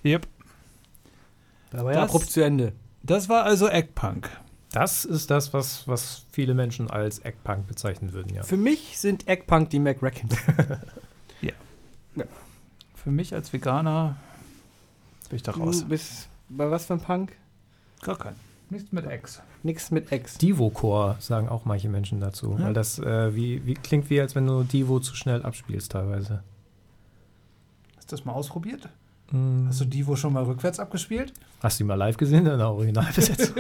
Yep. Da war ja abrupt zu Ende. Das war also Eggpunk. Das ist das, was viele Menschen als Eggpunk bezeichnen würden, ja. Für mich sind Eggpunk die McRackins. Für mich als Veganer bin ich da raus. Du bist bei was für ein Punk? Gar kein. Nichts mit Eggs. Nix mit Eggs. Divo-Core sagen auch manche Menschen dazu. Ja. Weil das klingt wie, als wenn du Divo zu schnell abspielst teilweise. Hast du das mal ausprobiert? Mm. Hast du Divo schon mal rückwärts abgespielt? Hast du die mal live gesehen in der Originalbesetzung?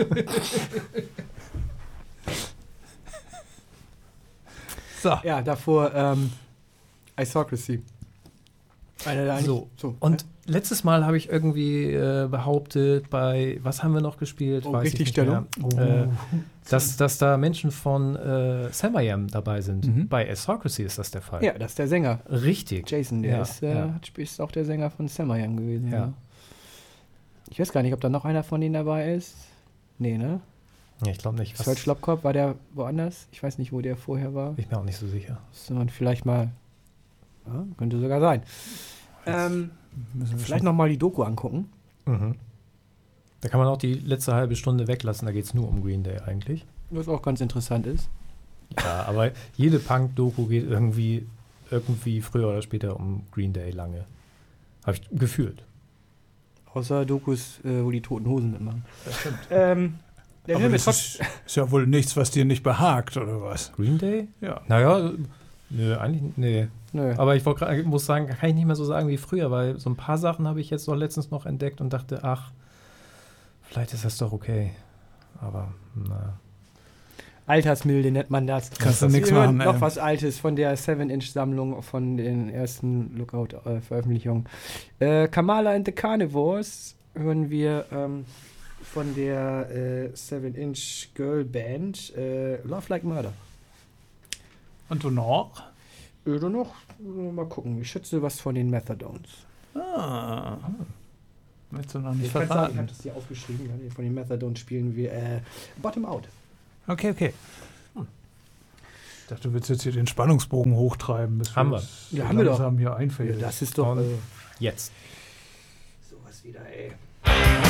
So. Ja, davor Isocracy. So. Und letztes Mal habe ich irgendwie behauptet, was haben wir noch gespielt? Oh, Weiß ich richtig nicht Stellung. mehr. Dass da Menschen von Sam.I.Am dabei sind. Mhm. Bei Isocracy ist das der Fall. Ja, das ist der Sänger. Richtig. Jason, der Ja, ist auch der Sänger von Sam.I.Am gewesen. Ja. Ja. Ich weiß gar nicht, ob da noch einer von denen dabei ist. Nee, ne? Ja, ich glaube nicht. Serge Schlopkop, war der woanders? Ich weiß nicht, wo der vorher war. Ich bin auch nicht so sicher. Sondern vielleicht mal, ja, könnte sogar sein. Vielleicht nochmal die Doku angucken. Mhm. Da kann man auch die letzte halbe Stunde weglassen, da geht es nur um Green Day eigentlich. Was auch ganz interessant ist. Ja, aber jede Punk-Doku geht irgendwie früher oder später um Green Day lange. Habe ich gefühlt. Außer Dokus, wo die Toten Hosen mitmachen. Das stimmt. Der Aber Film das ist ja wohl nichts, was dir nicht behagt, oder was? Green Day? Ja. Naja, nö, eigentlich, nee. Nö. Aber ich muss sagen, kann ich nicht mehr so sagen wie früher, weil so ein paar Sachen habe ich jetzt noch letztens noch entdeckt und dachte, ach, vielleicht ist das doch okay. Aber, naja. Altersmilde nennt man das. Kannst du nichts Wir hören machen, noch was Altes von der 7-Inch-Sammlung von den ersten Lookout-Veröffentlichungen. Kamala and the Carnivores hören wir von der 7-Inch Girl Band Love Like Murder. Und du noch? Oder noch? Mal gucken. Ich schätze was von den Methadones. Ah. Willst du noch nicht Ich kann sagen, ich verraten? habe das hier aufgeschrieben. Ja, von den Methadones spielen wir Bottom Out. Okay. Ich dachte, du willst jetzt hier den Spannungsbogen hochtreiben, bis Haben wir. das Ja, haben wir doch. langsam hier Ja, einfällt. das ist doch Jetzt. sowas wieder, ey.